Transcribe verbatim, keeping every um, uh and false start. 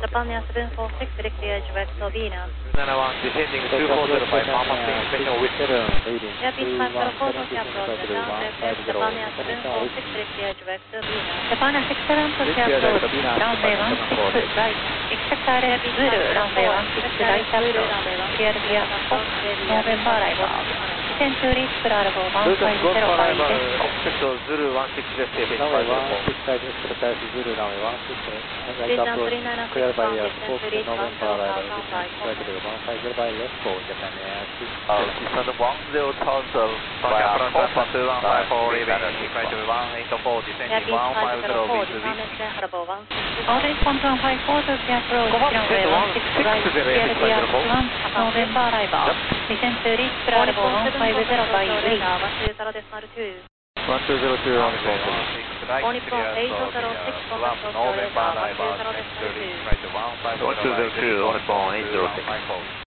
Japan Air seven four six, direct air direct to Venus. two nine one, descending two four zero five, Mama special with Airfield five zero four, Tokyo approach, down aircraft Japan Air seven four six, direct air direct to Venus. Japan Air six seven, Tokyo approach, runway one six right. Expect R F Zulu, runway one six right approach, clear via Fox, November arrival. Descend to reach Bravo one five zero five, expect Zulu one six left, runway one six right, expect Zulu, runway one six right approach, clear by air Fox, November arrival, descend to one five zero by left for Japan Air six seven. Descend one zero thousand via Copa two one five four, leaving flight one eight four, descending one five zero with whiskey. Audit one five four, Tokyo approach, runway one six right, clear via one, November arrival. Descend to reach Bravo one five zero by wind. one two zero two, one four one six right, clear Swam, November arrival, descend to reach flight one five zero by one two zero two, Oniphone eight zero six.